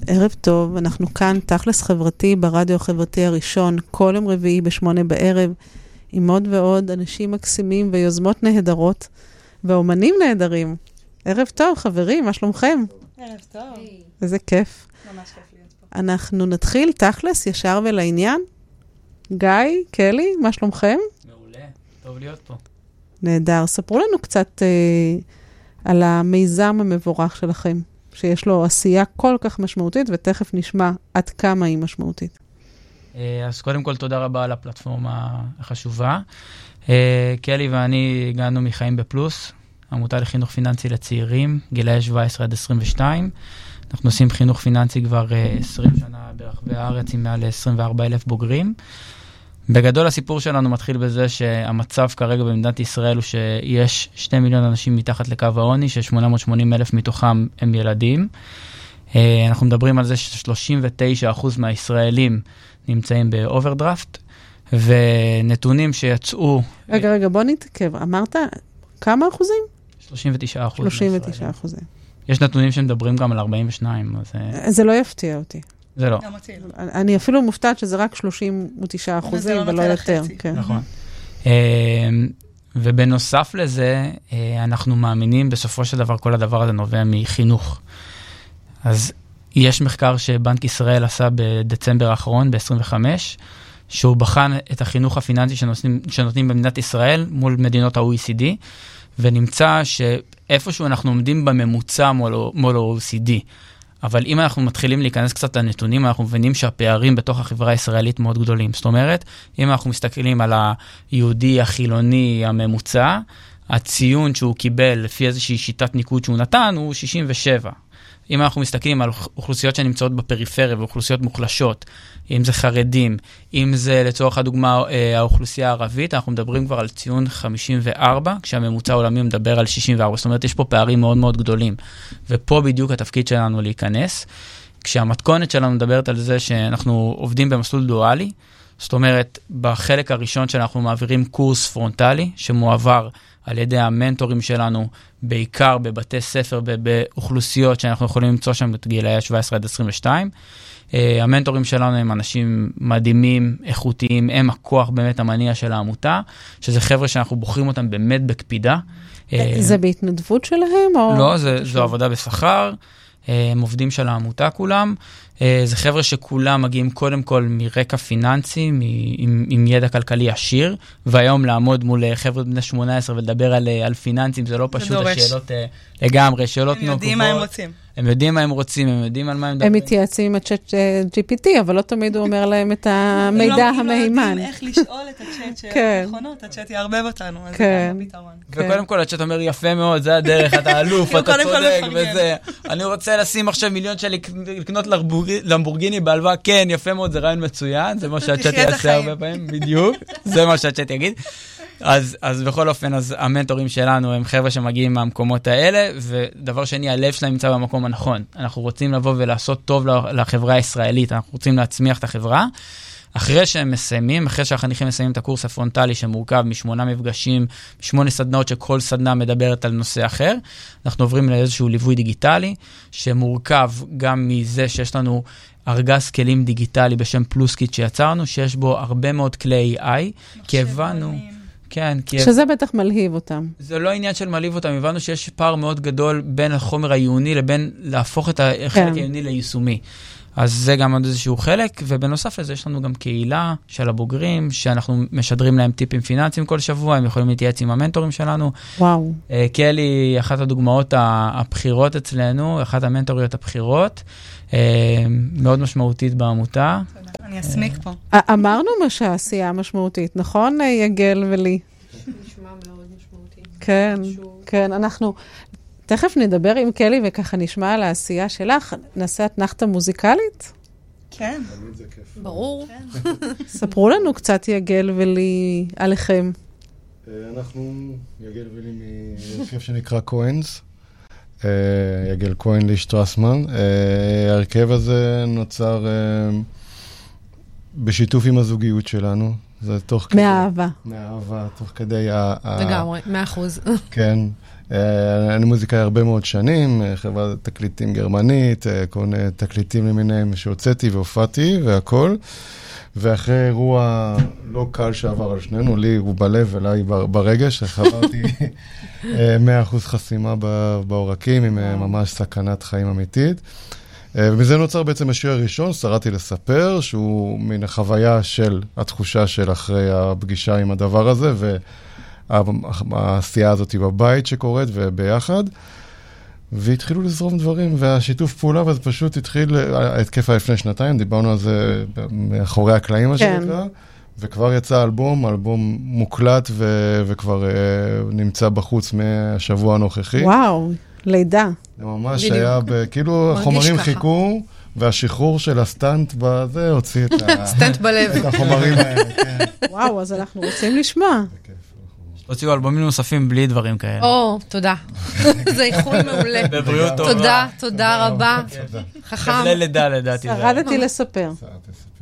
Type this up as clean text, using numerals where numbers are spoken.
ערב טוב, אנחנו כאן תכלס חברתי ברדיו החברתי הראשון, כל יום רביעי ב8:00, עם עוד ועוד אנשים מקסימים ויוזמות נהדרות, ואומנים נהדרים. ערב טוב, חברים, מה שלומכם? ערב טוב. איזה כיף. ממש כיף להיות פה. אנחנו נתחיל תכלס ישר ולעניין. גיא, קלי, מה שלומכם? מעולה, טוב להיות פה. נהדר. ספרו לנו קצת על המיזם המבורך שלכם, שיש לו עשייה כל כך משמעותית, ותכף נשמע עד כמה היא משמעותית. אז קודם כל תודה רבה על הפלטפורמה החשובה. קלי ואני הגענו מחיים בפלוס, עמותה לחינוך פיננסי לצעירים, גילאי 17 עד 22. אנחנו עושים חינוך פיננסי כבר 20 שנה ברחבי הארץ עם מעל 24,000 בוגרים. בגדול הסיפור שלנו מתחיל בזה שהמצב כרגע במדינת ישראל הוא שיש 2 מיליון אנשים מתחת לקו העוני, ש880,000 מתוכם הם ילדים. אנחנו מדברים על זה ש39% מהישראלים נמצאים באוברדרפט, ונתונים שיצאו... רגע, בוא נתעכב. אמרת כמה אחוזים? 39%. 39%. יש נתונים שמדברים גם על 42. זה לא יפתיע אותי. זה לא. אני אפילו מופתעת שזה רק 39% ולא יותר. נכון. ובנוסף לזה, אנחנו מאמינים בסופו של דבר, כל הדבר הזה נובע מחינוך. אז יש מחקר שבנק ישראל עשה בדצמבר האחרון, ב-25, שהוא בחן את החינוך הפיננסי שנותנים במדינת ישראל מול מדינות ה-OECD, ונמצא שאיפשהו אנחנו עומדים בממוצע מול ה-OECD. אבל אם אנחנו מתחילים להיכנס קצת לנתונים, אנחנו מבינים שהפערים בתוך החברה הישראלית מאוד גדולים. זאת אומרת, אם אנחנו מסתכלים על היהודי החילוני הממוצע, הציון שהוא קיבל לפי איזושהי שיטת ניקוד שהוא נתן הוא 67. אם אנחנו מסתכלים על אוכלוסיות שנמצאות בפריפריה ואוכלוסיות מוחלשות, אם זה חרדים, אם זה לצורך הדוגמה האוכלוסייה הערבית, אנחנו מדברים כבר על ציון 54, כשהממוצע העולמי מדבר על 64. זאת אומרת, יש פה פערים מאוד מאוד גדולים. ופה בדיוק התפקיד שלנו להיכנס. כשהמתכונת שלנו מדברת על זה שאנחנו עובדים במסלול דואלי, זאת אומרת, בחלק הראשון שאנחנו מעבירים קורס פרונטלי, שמועבר על ידי המנטורים שלנו, בעיקר בבתי ספר, באוכלוסיות שאנחנו יכולים למצוא שם את גילאי 17 עד 22. המנטורים שלנו הם אנשים מדהימים, איכותיים, הם הכוח באמת המניע של העמותה, שזה חבר'ה שאנחנו בוחרים אותם באמת בקפידה. זה בהתנדבות שלהם? לא, זו עבודה בשכר, הם עובדים של העמותה כולם. זה חבר'ה שכולם מגיעים קודם כל מרקע פיננסי, עם ידע כלכלי עשיר, והיום לעמוד מול חבר'ה בני 18 ולדבר על פיננסים, זה לא פשוט, השאלות לגמרי, שאלות נוקבות. הם יודעים מה הם רוצים. הם יודעים מה הם רוצים, הם יודעים על מה הם מדברים. הם מתייעצים עם הצ'אט GPT, אבל לא תמיד הוא אומר להם את המידע המהימן. הם לא יודעים איך לשאול את הצ'אט שנכונות, הצ'אט יערבב אותנו, אז זה גם הפתרון. וקודם כל הצ'אט אומר יפה מאוד, זה הדרך, אתה אלוף, אתה צודק, וזה. אני רוצה לשים עכשיו מיליון שלי לקנות למבורגיני בהלוואה, כן, יפה מאוד, זה רעיון מצוין, זה מה שהצ'אט יעשה הרבה פעמים, בדיוק, זה מה שהצ'אט יגיד. אז בכל אופן, אז המנטורים שלנו הם חבר'ה שמגיעים מהמקומות האלה, ודבר שני, הלב שלהם נמצא במקום הנכון. אנחנו רוצים לבוא ולעשות טוב לחברה הישראלית, אנחנו רוצים להצמיח את החברה. אחרי שהם מסיימים, אחרי שהחניכים מסיימים את הקורס הפרונטלי שמורכב מ8 מפגשים, 8 סדנאות שכל סדנה מדברת על נושא אחר, אנחנו עוברים לאיזשהו ליווי דיגיטלי, שמורכב גם מזה שיש לנו ארגז כלים דיגיטלי בשם פלוסקיט שיצרנו, שיש בו הרבה מאוד כלי AI, כי הבנו... כן, שזה בטח מלהיב אותם. זה לא עניין של מלהיב אותם, הבנו שיש פער מאוד גדול בין החומר העיוני לבין להפוך את החלק העיוני ליישומי. אז זה גם עוד איזשהו חלק, ובנוסף לזה יש לנו גם קהילה של הבוגרים, שאנחנו משדרים להם טיפים פיננסיים כל שבוע, הם יכולים להתייעץ עם המנטורים שלנו. וואו. קלי, אחת הדוגמאות הבחירות אצלנו, אחת המנטוריות הבחירות, מאוד משמעותית בעמותה. אני אסמיק פה. אמרנו מה שהעשייה משמעותית, נכון, יגל ולי? נשמע מאוד משמעותי. כן, כן, אנחנו תכף נדבר עם קלי וככה נשמע על העשייה שלך. נעשה אתנחתה מוזיקלית? כן. תמיד זה כיף. ברור. ספרו לנו קצת יגל ולי עליכם. אנחנו, יגל ולי מהרכב שנקרא כהנס. יגל כהן, לי, ליש, טרסמן. ההרכב הזה נוצר, בשיתוף עם הזוגיות שלנו. זה תוך כדי... מהאהבה. מהאהבה, תוך כדי לגמרי, 100%. כן. אני מוזיקאי הרבה מאוד שנים, חברת תקליטים גרמנית, כל מיני תקליטים למיניהם שהוצאתי והופעתי והכל. ואחרי אירוע לא קל שעבר על שנינו, לי הוא בלב, אליי ברגש, חברתי 100% חסימה בעורקים, עם ממש סכנת חיים אמיתית. ומזה נוצר בעצם השיר הראשון, שרדתי לספר, שהוא מן החוויה של התחושה של אחרי הפגישה עם הדבר הזה, והעשייה הזאת בבית שקורית וביחד. והתחילו לזרום דברים, והשיתוף פעולה, וזה פשוט התחיל, ההתקף היה לפני שנתיים, דיברנו על זה מאחורי הקלעים, מה שנקרא, וכבר יצא אלבום מוקלט, וכבר נמצא בחוץ מהשבוע הנוכחי. וואו, לידה. זה ממש היה, כאילו החומרים חיכו, והשחרור של הסטנט בזה הוציא סטנט בלב. את החומרים האלה. וואו, אז אנחנו רוצים לשמוע. הוציאו אלבומים נוספים בלי דברים כאלה. תודה. זה איחוד מעולה. בבריאות טובה. תודה רבה. חכם. חבלי לידה לדעתי. שרדתי לספר.